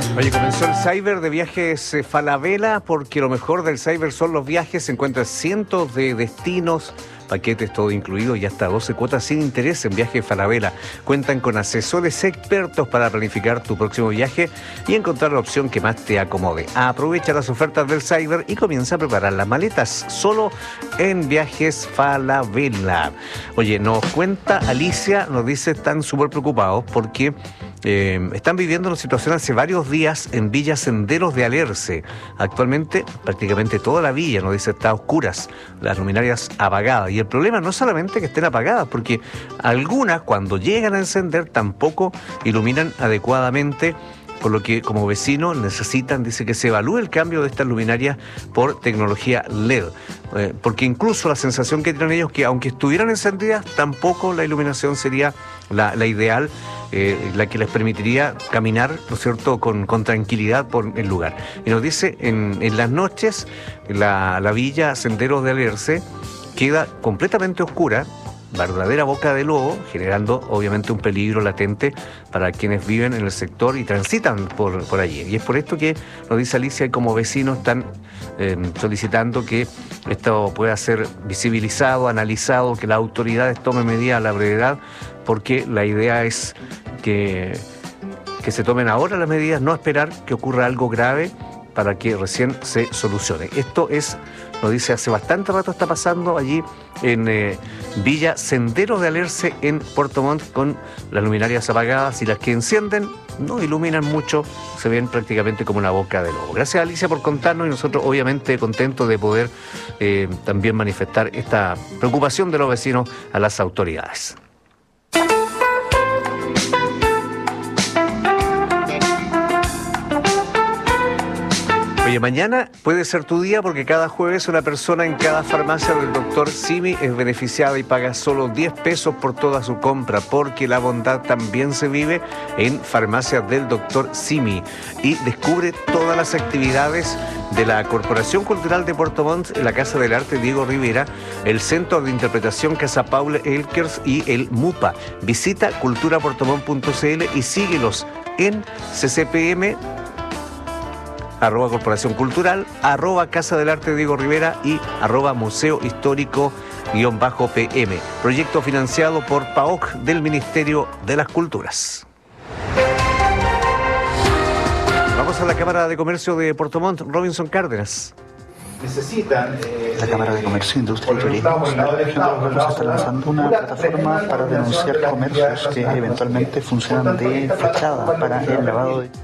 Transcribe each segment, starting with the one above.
Oye, comenzó el Cyber de viajes Falabella, porque lo mejor del Cyber son los viajes. Se encuentran cientos de destinos, paquetes todo incluido y hasta 12 cuotas sin interés en Viajes Falabella. Cuentan con asesores expertos para planificar tu próximo viaje y encontrar la opción que más te acomode. Aprovecha las ofertas del Cyber y comienza a preparar las maletas solo en Viajes Falabella. Oye, nos cuenta Alicia, nos dice, están súper preocupados porque están viviendo una situación hace varios días en Villa Senderos de Alerce. Actualmente prácticamente toda la villa, nos dice, está a oscuras, las luminarias apagadas. Y el problema no es solamente que estén apagadas, porque algunas cuando llegan a encender tampoco iluminan adecuadamente, por lo que como vecinos necesitan, dice, que se evalúe el cambio de estas luminarias por tecnología LED, porque incluso la sensación que tienen ellos que aunque estuvieran encendidas, tampoco la iluminación sería la ideal, la que les permitiría caminar, ¿no es cierto?, con tranquilidad por el lugar. Y nos dice, en las noches la villa Senderos de Alerce queda completamente oscura, verdadera boca de lobo, generando obviamente un peligro latente para quienes viven en el sector y transitan por allí. Y es por esto que, nos dice Alicia, y como vecinos están solicitando que esto pueda ser visibilizado, analizado, que las autoridades tomen medidas a la brevedad, porque la idea es que se tomen ahora las medidas, no esperar que ocurra algo grave para que recién se solucione. Esto es, nos dice, hace bastante rato está pasando allí en Villa Senderos de Alerce en Puerto Montt, con las luminarias apagadas, y las que encienden no iluminan mucho, se ven prácticamente como una boca de lobo. Gracias, Alicia, por contarnos, y nosotros obviamente contentos de poder también manifestar esta preocupación de los vecinos a las autoridades. Oye, mañana puede ser tu día, porque cada jueves una persona en cada farmacia del Dr. Simi es beneficiada y paga solo 10 pesos por toda su compra, porque la bondad también se vive en farmacias del Dr. Simi. Y descubre todas las actividades de la Corporación Cultural de Puerto Montt, la Casa del Arte Diego Rivera, el Centro de Interpretación Casa Paul Elkers y el MUPA. Visita culturapuertomont.cl y síguelos en CCPM, @Corporación Cultural, @Casa del Arte Diego Rivera y @Museo Histórico_PM. Proyecto financiado por PAOC del Ministerio de las Culturas. Vamos a la Cámara de Comercio de Puerto Montt. Robinson Cárdenas. Necesitan... La Cámara de Comercio, Industria y Turismo de la región de Los Ríos está lanzando una plataforma para denunciar comercios que eventualmente funcionan de fachada para el lavado de...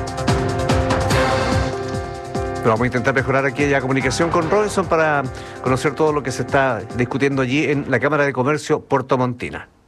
Pero vamos a intentar mejorar aquella comunicación con Robinson para conocer todo lo que se está discutiendo allí en la Cámara de Comercio puertomontina.